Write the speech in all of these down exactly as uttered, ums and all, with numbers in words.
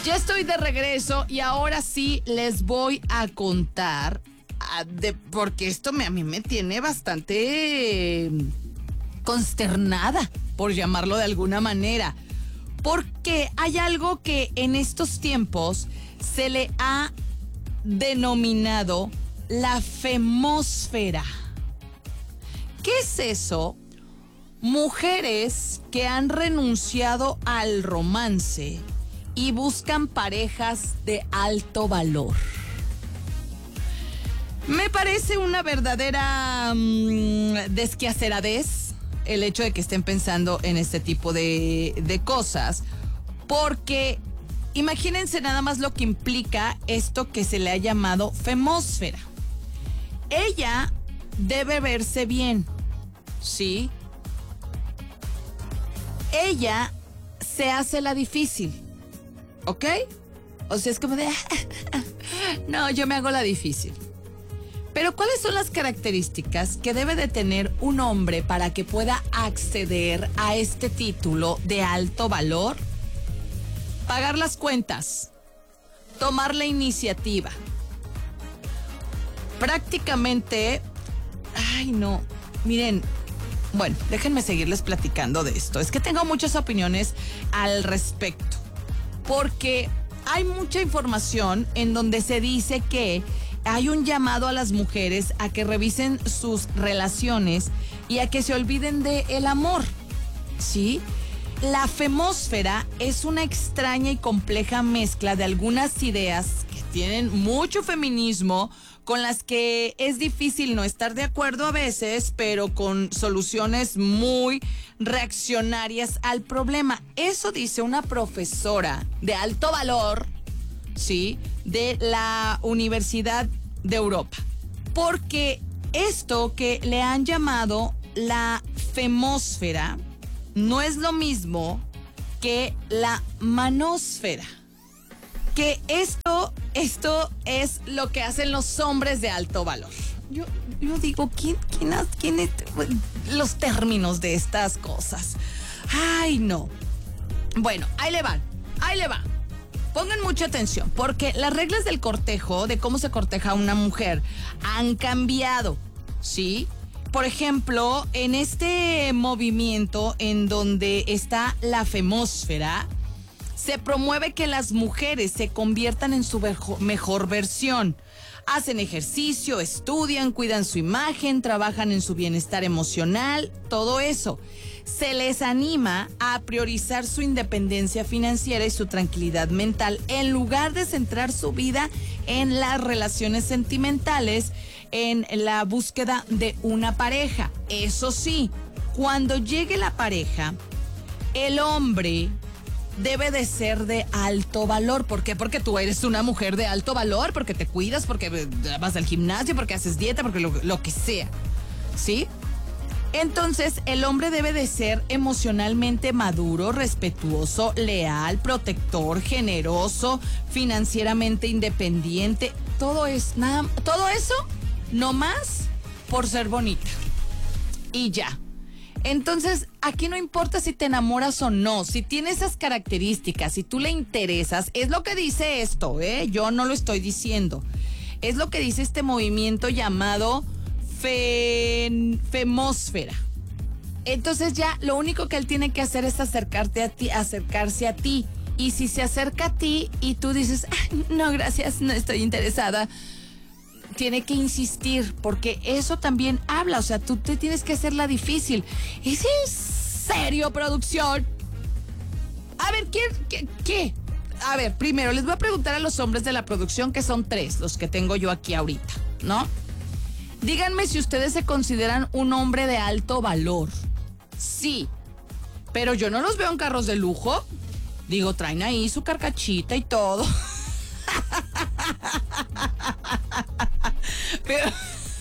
Ya estoy de regreso y ahora sí les voy a contar, uh, de, porque esto me, a mí me tiene bastante eh, consternada, por llamarlo de alguna manera. Porque hay algo que en estos tiempos se le ha denominado la femósfera. ¿Qué es eso? Mujeres que han renunciado al romance y buscan parejas de alto valor. Me parece una verdadera mmm, desquaceradez el hecho de que estén pensando en este tipo de, de cosas, porque imagínense nada más lo que implica esto que se le ha llamado femósfera. Ella debe verse bien, ¿sí? Ella se hace la difícil, ¿ok? O sea, es como de... no, yo me hago la difícil. Pero ¿cuáles son las características que debe de tener un hombre para que pueda acceder a este título de alto valor? Pagar las cuentas, tomar la iniciativa. Prácticamente... Ay, no, miren... Bueno, déjenme seguirles platicando de esto. Es que tengo muchas opiniones al respecto. Porque hay mucha información en donde se dice que hay un llamado a las mujeres a que revisen sus relaciones y a que se olviden del amor, ¿sí? La femósfera es una extraña y compleja mezcla de algunas ideas que tienen mucho feminismo, con las que es difícil no estar de acuerdo a veces, pero con soluciones muy reaccionarias al problema. Eso dice una profesora de alto valor, ¿sí?, de la Universidad de Europa. Porque esto que le han llamado la femósfera no es lo mismo que la manósfera. Que esto, esto es lo que hacen los hombres de alto valor. Yo, yo digo, ¿quién, quién, quién es, los términos de estas cosas? Ay, no. Bueno, ahí le van, ahí le va. Pongan mucha atención, porque las reglas del cortejo, de cómo se corteja a una mujer, han cambiado, ¿sí? Por ejemplo, en este movimiento en donde está la femósfera, se promueve que las mujeres se conviertan en su mejor versión. Hacen ejercicio, estudian, cuidan su imagen, trabajan en su bienestar emocional, todo eso. Se les anima a priorizar su independencia financiera y su tranquilidad mental en lugar de centrar su vida en las relaciones sentimentales, en la búsqueda de una pareja. Eso sí, cuando llegue la pareja, el hombre debe de ser de alto valor. ¿Por qué? Porque tú eres una mujer de alto valor, porque te cuidas, porque vas al gimnasio, porque haces dieta, porque lo, lo que sea, ¿sí? Entonces, el hombre debe de ser emocionalmente maduro, respetuoso, leal, protector, generoso, financieramente independiente. Todo es nada, todo eso, no más por ser bonita. Y ya. Entonces, aquí no importa si te enamoras o no, si tiene esas características, si tú le interesas, es lo que dice esto, ¿eh? Yo no lo estoy diciendo. Es lo que dice este movimiento llamado fe, femósfera. Entonces ya lo único que él tiene que hacer es acercarte a ti, acercarse a ti. Y si se acerca a ti y tú dices, no, gracias, no estoy interesada, tiene que insistir, porque eso también habla, o sea, tú te tienes que hacer la difícil. ¿Es en serio, producción? A ver, ¿qué, qué, qué? A ver, primero les voy a preguntar a los hombres de la producción, que son tres, los que tengo yo aquí ahorita, ¿no? Díganme si ustedes se consideran un hombre de alto valor. Sí, pero yo no los veo en carros de lujo. Digo, traen ahí su carcachita y todo. Pero,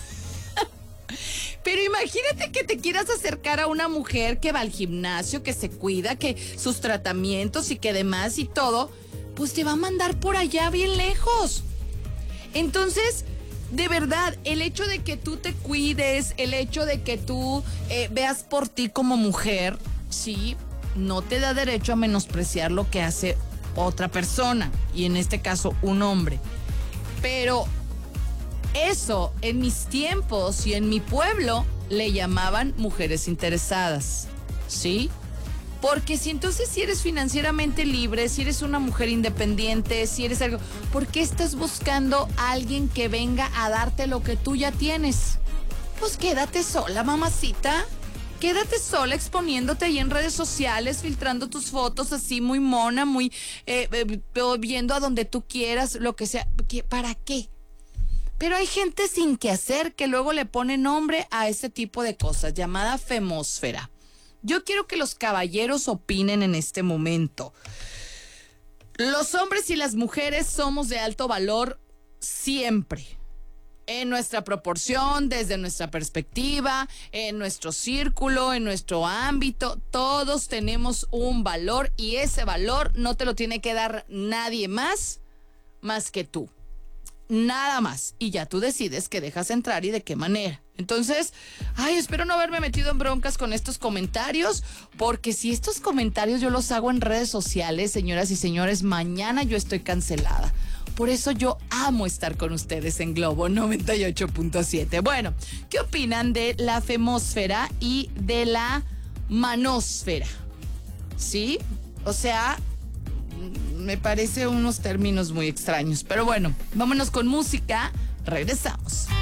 pero imagínate que te quieras acercar a una mujer que va al gimnasio, que se cuida, que sus tratamientos y que demás y todo, pues te va a mandar por allá bien lejos. Entonces, de verdad, el hecho de que tú te cuides, el hecho de que tú eh, veas por ti como mujer, sí, no te da derecho a menospreciar lo que hace otra persona, y en este caso un hombre. Pero eso en mis tiempos y en mi pueblo le llamaban mujeres interesadas, ¿sí? Porque si entonces si eres financieramente libre, si eres una mujer independiente, si eres algo, ¿por qué estás buscando a alguien que venga a darte lo que tú ya tienes? Pues quédate sola, mamacita. Quédate sola exponiéndote ahí en redes sociales, filtrando tus fotos así muy mona, muy eh, eh, viendo a donde tú quieras, lo que sea. ¿Para qué? Pero hay gente sin que hacer que luego le pone nombre a ese tipo de cosas, llamada femósfera. Yo quiero que los caballeros opinen en este momento. Los hombres y las mujeres somos de alto valor siempre. En nuestra proporción, desde nuestra perspectiva, en nuestro círculo, en nuestro ámbito, todos tenemos un valor y ese valor no te lo tiene que dar nadie más, más que tú. Nada más. Y ya tú decides que dejas entrar y de qué manera. Entonces, ay, espero no haberme metido en broncas con estos comentarios, porque si estos comentarios yo los hago en redes sociales, señoras y señores, mañana yo estoy cancelada. Por eso yo amo estar con ustedes en Globo noventa y ocho punto siete. Bueno, ¿qué opinan de la femósfera y de la manósfera? ¿Sí? O sea, me parece unos términos muy extraños. Pero bueno, vámonos con música. Regresamos.